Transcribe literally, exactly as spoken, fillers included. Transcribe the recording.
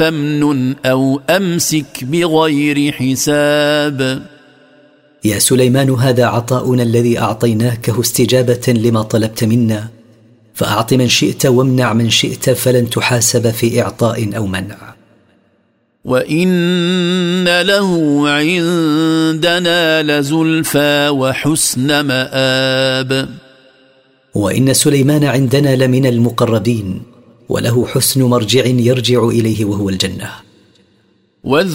فامنن أو أمسك بغير حساب. يا سليمان هذا عطاؤنا الذي أعطيناكه استجابة لما طلبت منا، فأعط من شئت وامنع من شئت، فلن تحاسب في إعطاء أو منع. وإن له عندنا لزلفى وحسن مآب. وإن سليمان عندنا لمن المقربين، وله حسن مرجع يرجع إليه وهو الجنة.